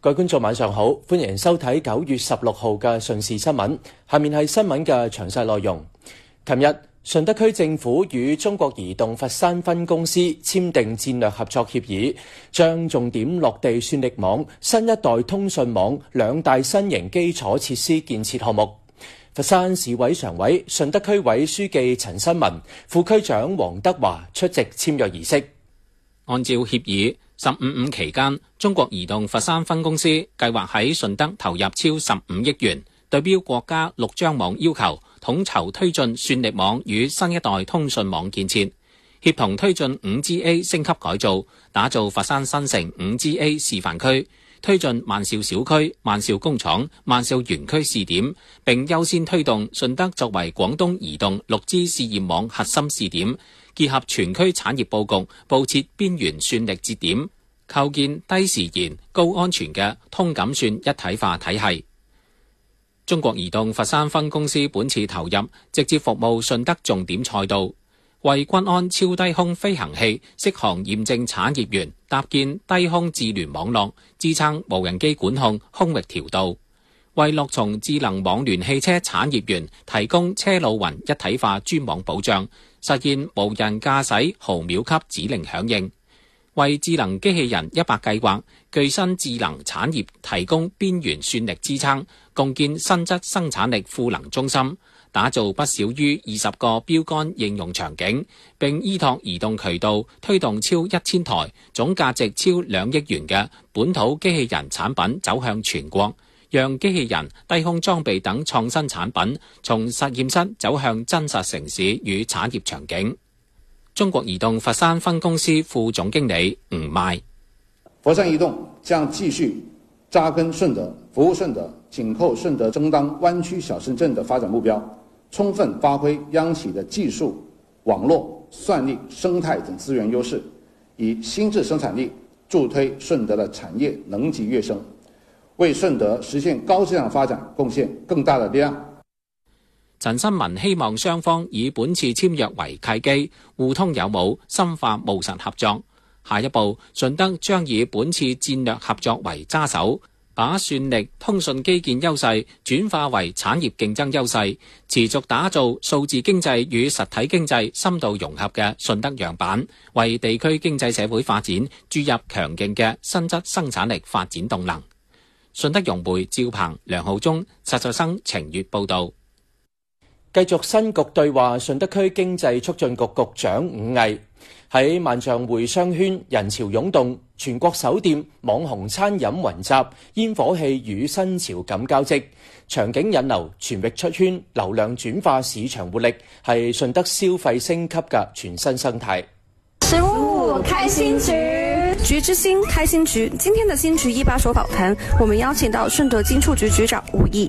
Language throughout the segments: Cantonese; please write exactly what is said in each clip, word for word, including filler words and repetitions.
各位觀眾晚上好，歡迎收睇九月十六號嘅順時新聞。下面係新聞嘅詳細內容。琴日，順德區政府與中國移動佛山分公司簽訂戰略合作協議，將重點落地算力網、新一代通訊網兩大新型基礎設施建設項目。佛山市委常委、順德區委書記陳新文、副區長黃德華出席簽約儀式。 按照協議，十五五期間，中國移動佛山分公司計劃喺順德投入超十五億元，對標國家六張網要求，統籌推進算力網與新一代通訊網建設，協同推進 五 G A 升級改造，打造佛山新城 五 G A 示範區，推進萬兆小區、萬兆工廠、萬兆園區試點，並優先推動順德作為廣東移動 六 G 試驗網核心試點，結合全區產業佈局，佈設邊緣算力節點，構建低時延、高安全嘅通感算一體化體系。中國移動佛山分公司本次投入，直接服務順德重點賽道，為軍安超低空飛行器適航驗證產業園搭建低空智聯網絡，支撐無人機管控、空域調度；為樂從智能網聯汽車產業園提供車路雲一體化專網保障，實現無人駕駛毫秒級指令響應；為智能機器人一百計劃具新智能產業提供邊緣算力支撐，共建新質生產力賦能中心，打造不少於二十個標杆應用場景，並依託移動渠道推動超一千台、總價值超兩億元嘅本土機器人產品走向全國，讓機器人、低空裝備等創新產品從實驗室走向真實城市與產業場景。中國移動佛山分公司副總經理吳邁： 佛山移動將繼續扎根順德，服務順德，緊扣順德爭當灣區小深圳的發展目標，充分發揮央企的技術、網絡、算力、生態等資源優勢，以新質生產力助推順德的產業能級躍升，為順德實現高質量發展貢獻更大的力量。 陳新文希望雙方以本次簽約為契機，互通有無，深化務實合作。下一步，順德將以本次戰略合作為揸手，把算力、通訊基建優勢轉化為產業競爭優勢，持續打造數字經濟與實體經濟深度融合嘅順德樣板，為地區經濟社會發展注入強勁嘅新質生產力發展動能。順德融媒趙鵬、梁浩忠、實習生程月報導。 繼續新局對話，順德區經濟促進局局長伍毅喺萬象匯商圈人潮湧動，全國首店網紅餐飲雲集，煙火氣與新潮感交織，場景引流，全域出圈，流量轉化市場活力，係順德消費升級嘅全新生態。 十五五開心局，局之星開心局。今天的新局一把手訪談，我們邀請到順德經促局局長伍毅。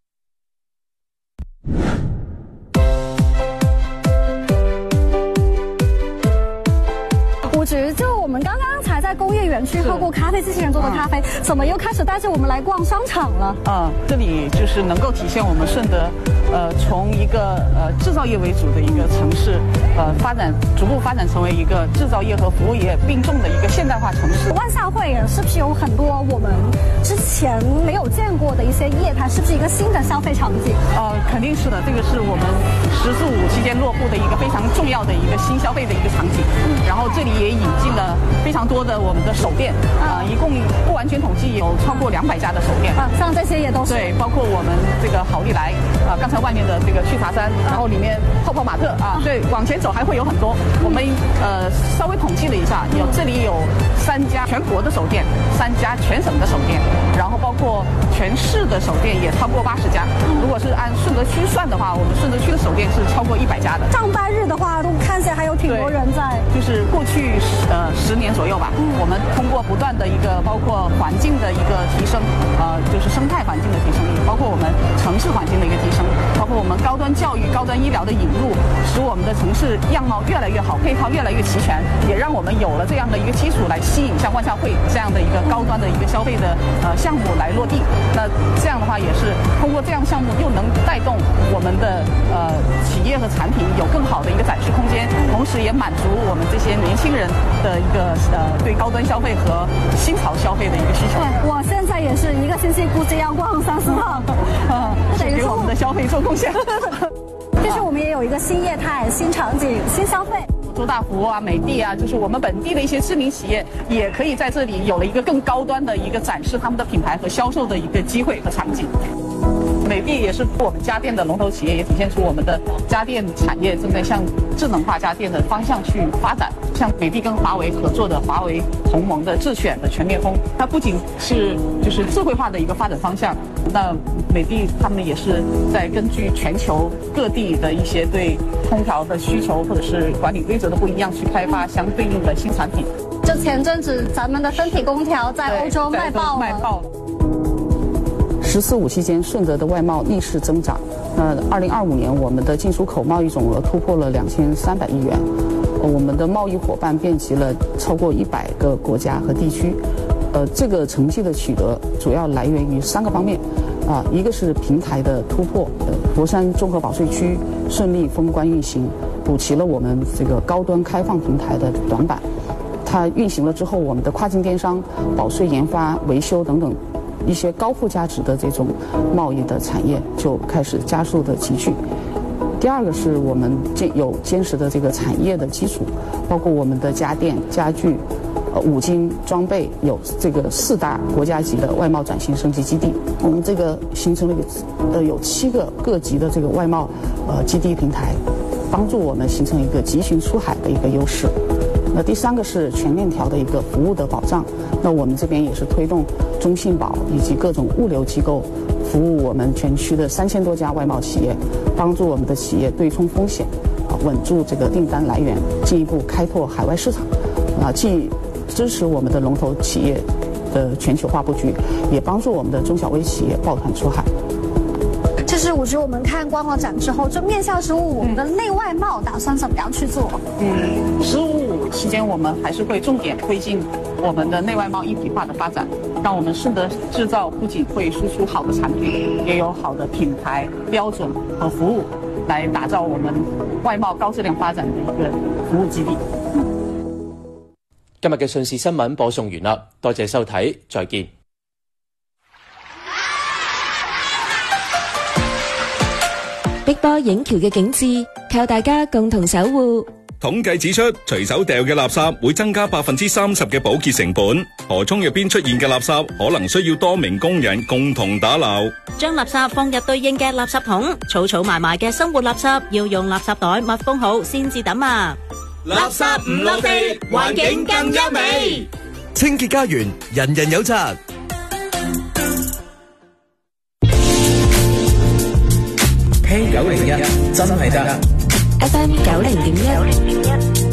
伍局，就我們剛剛才在工業園區喝過咖啡，機器人做的咖啡，嗯、怎麼又開始帶着我們來逛商場了？ 啊，這裡就是能夠體現我們順德，呃，從一個呃製造業為主的一個城市，呃，發展逐步發展成為一個製造業和服務業並重的一個現代化城市。 萬象匯是不是有很多我們之前沒有見過的一些業態？是不是一個新的消費場景？ 呃，肯定是的，這個是我們十四五期間落戶的一個非常重要的一個新消費的一個場景。嗯，然後這裡也引進了非常多的我們的手店，啊、呃，一共不完全統計有超過兩百家的手店。 啊，像這些也都是。 對，包括我們這個好利來，啊、呃，剛才外面的這個去茶山，然後裡面泡泡瑪特啊，對，往前走還會有很多。嗯、我們呃稍微統計了一下，有這裡有三家全國的手店，三家全省的手店，然後包括全市的手店也超過八十家。嗯、如果是按順德區算的話，我們順德區的手店是超過一百家的。 上班日的話，都看起來還有挺多人在。 就是過去呃十年左右吧，嗯、我們通過不斷的一個包括環境的一個提升，呃，就是生態環境的提升，也包括我們城市環境的一個提升，包括我們高端教育、高端醫療的引入，使我們的城市樣貌越來越好，配套越來越齊全，也讓我們有了這樣的一個基礎來吸引像外万象汇这样的一个高端的一个消费的呃项目来落地。那这样的话，也是通过这样项目又能带动我们的呃企业和产品有更好的一个展示空间，同时也满足我们这些年轻人的一个呃对高端消费和新潮消费的一个需求。 对，我现在也是一个星期估计要逛三十趟， 嗯，是给我们的消费做贡献。 就是我们也有一个新业态、新场景、新消费。 周大福啊、美的啊，就是我们本地的一些知名企业，也可以在这里有了一个更高端的一个展示他们的品牌和销售的一个机会和场景。美的也是我们家电的龙头企业，也体现出我们的家电产业正在向智能化家电的方向去发展。像美的跟华为合作的华为鸿蒙的智选的全面封，它不仅是就是智慧化的一个发展方向，那美的他们也是在根据全球各地的一些对空调的需求或者是管理规则的不一样，去开发相对应的新产品。 就前阵子咱们的分体空调在欧洲卖爆了，卖爆了。 十四五期间，顺德的外贸逆势增长。那二零二五年，我们的进出口贸易总额突破了两千三百亿元，我们的贸易伙伴遍及了超过一百个国家和地区。呃，这个成绩的取得主要来源于三个方面，啊，一个是平台的突破，呃，佛山综合保税区顺利封关运行，补齐了我们这个高端开放平台的短板。它运行了之后，我们的跨境电商、保税研发、维修等等一些高附加值的这种贸易的产业就开始加速的集聚。第二个是我们坚有坚实的这个产业的基础，包括我们的家电、家具、呃五金装备，有这个四大国家级的外贸转型升级基地。我们这个形成了一个呃有七个各级的这个外贸呃基地平台，帮助我们形成一个集群出海的一个优势。那第三个是全链条的一个服务的保障。那我们这边也是推动中信保以及各种物流机构服务我们全区的三千多家外贸企业，帮助我们的企业对冲风险，啊，稳住这个订单来源，进一步开拓海外市场，啊，既支持我们的龙头企业的全球化布局，也帮助我们的中小微企业抱团出海。 这是我觉得我们看光华展之后，就面向十五我们的内外贸打算怎么样去做？ 嗯，十五期间我们还是会重点推进我们的内外贸一体化的发展，让我们顺德制造不仅会输出好的产品，也有好的品牌标准和服務，來打造我們外貿高質量發展嘅一個服務基地。 今日嘅順時新聞播送完啦，多謝收睇，再見。 碧波影橋嘅景緻，靠大家共同守護。 統計指出，隨手掉嘅垃圾會增加百分之三十嘅保潔成本。河涌入邊出現嘅垃圾可能需要多名工人共同打撈。 將垃圾放入對應嘅垃圾桶，儲儲埋埋嘅生活垃圾要用垃圾袋密封好先至抌啊！ 垃圾唔落地，環境更優美。清潔家園，人人有責。K 九零一真係得。 F M 九零點一。